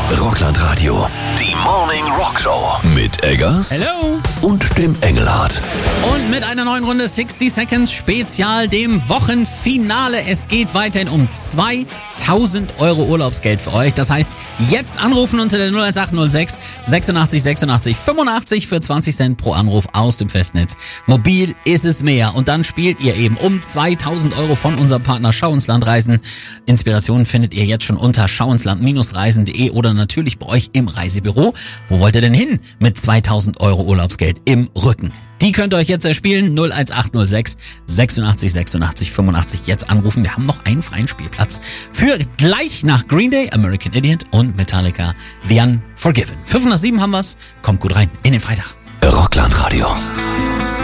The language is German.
Rockland Radio. Die Morning Rock Show. Mit Eggers. Hello. Und dem Engelhardt. Und mit einer neuen Runde 60 Seconds Spezial, dem Wochenfinale. Es geht weiterhin um 2000 Euro Urlaubsgeld für euch. Das heißt, jetzt anrufen unter der 01806 86 86 85 für 20 Cent pro Anruf aus dem Festnetz. Mobil ist es mehr. Und dann spielt ihr eben um 2000 Euro von unserem Partner Schauinsland-Reisen. Inspirationen findet ihr jetzt schon unter schauinsland-reisen.de oder natürlich bei euch im Reisebüro. Wo wollt ihr denn hin mit 2000 Euro Urlaubsgeld im Rücken? Die könnt ihr euch jetzt erspielen. 01806 86 86 85. Jetzt anrufen. Wir haben noch einen freien Spielplatz für gleich nach Green Day, American Idiot und Metallica, The Unforgiven. 5 nach 7 haben wir's. Kommt gut rein in den Freitag. Rockland Radio.